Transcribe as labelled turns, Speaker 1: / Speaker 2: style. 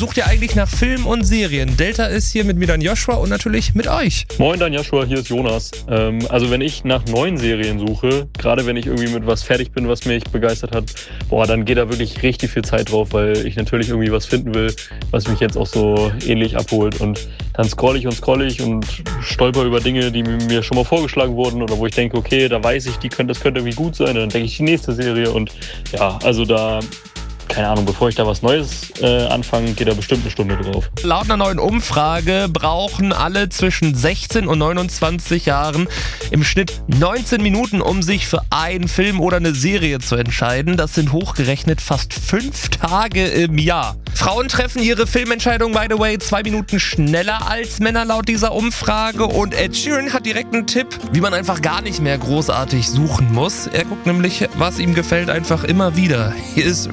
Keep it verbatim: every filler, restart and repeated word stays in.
Speaker 1: sucht ihr eigentlich nach Filmen und Serien? Delta ist hier mit mir, dann Joshua, und natürlich mit euch.
Speaker 2: Moin, dann Joshua, hier ist Jonas. Ähm, also wenn ich nach neuen Serien suche, gerade wenn ich irgendwie mit was fertig bin, was mich begeistert hat, boah, dann geht da wirklich richtig viel Zeit drauf, weil ich natürlich irgendwie was finden will, was mich jetzt auch so ähnlich abholt. Und dann scroll ich und scroll ich und stolper über Dinge, die mir schon mal vorgeschlagen wurden oder wo ich denke, okay, da weiß ich, die könnte, das könnte irgendwie gut sein. Und dann denke ich die nächste Serie und ja, also da... Keine Ahnung, bevor ich da was Neues äh, anfange, geht da bestimmt eine Stunde drauf.
Speaker 1: Laut einer neuen Umfrage brauchen alle zwischen sechzehn und neunundzwanzig Jahren im Schnitt neunzehn Minuten, um sich für einen Film oder eine Serie zu entscheiden. Das sind hochgerechnet fast fünf Tage im Jahr. Frauen treffen ihre Filmentscheidung, by the way, zwei Minuten schneller als Männer laut dieser Umfrage. Und Ed Sheeran hat direkt einen Tipp, wie man einfach gar nicht mehr großartig suchen muss. Er guckt nämlich, was ihm gefällt, einfach immer wieder. Hier ist